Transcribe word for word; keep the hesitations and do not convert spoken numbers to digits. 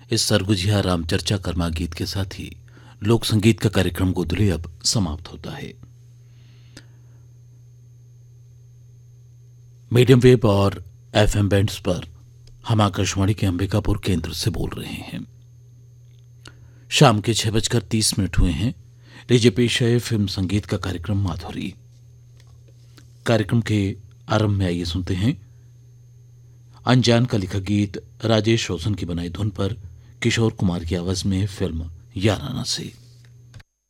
इस सरगुजिया राम चर्चा कर्मा गीत के साथ ही लोक संगीत का कार्यक्रम गोधुली अब समाप्त होता है। मीडियम वेव और एफएम बैंड्स पर हम आकाशवाणी के अंबिकापुर केंद्र से बोल रहे हैं। शाम के छह बजकर तीस मिनट हुए हैं। लीजिए पेश है फिल्म संगीत का कार्यक्रम माधुरी। कार्यक्रम के आरंभ में आइए सुनते हैं अनजान का लिखा गीत राजेश रोशन की बनाई धुन पर किशोर कुमार की आवाज में फिल्म याराना से।